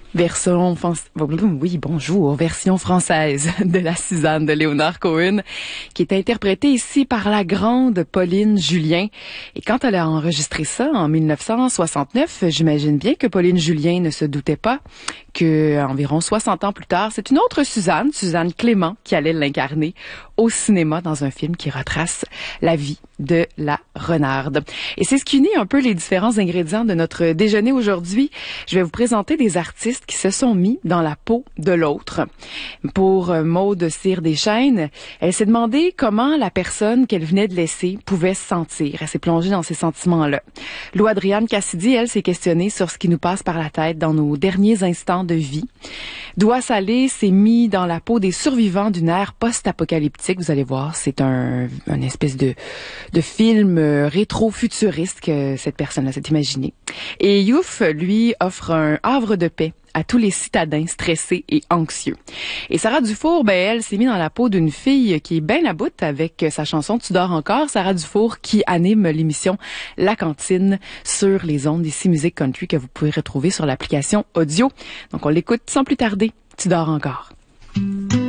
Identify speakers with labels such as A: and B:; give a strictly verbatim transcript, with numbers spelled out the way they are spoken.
A: Version, oui, bonjour, version française de la Suzanne de Leonard Cohen, qui est interprétée ici par la grande Pauline Julien. Et quand elle a enregistré ça en mille neuf cent soixante-neuf, j'imagine bien que Pauline Julien ne se doutait pas que, environ soixante ans plus tard, c'est une autre Suzanne, Suzanne Clément, qui allait l'incarner au cinéma dans un film qui retrace la vie de la renarde. Et c'est ce qui unit un peu les différents ingrédients de notre déjeuner aujourd'hui. Je vais vous présenter des artistes qui se sont mis dans la peau de l'autre. Pour Maude Cyr-Deschênes, elle s'est demandé comment la personne qu'elle venait de laisser pouvait se sentir. Elle s'est plongée dans ces sentiments-là. Lou Adrienne Cassidy, elle, s'est questionnée sur ce qui nous passe par la tête dans nos derniers instants de vie. Doua Salé s'est mis dans la peau des survivants d'une ère post-apocalyptique. Vous allez voir, c'est un, un espèce de, de film rétro-futuriste que cette personne-là s'est imaginé. Et Youf, lui, offre un havre de paix à tous les citadins stressés et anxieux. Et Sarah Dufour, ben elle s'est mise dans la peau d'une fille qui est bien à bout avec sa chanson Tu dors encore. Sarah Dufour qui anime l'émission La Cantine sur les ondes d'ici Musique Country que vous pouvez retrouver sur l'application audio. Donc on l'écoute sans plus tarder. Tu dors encore.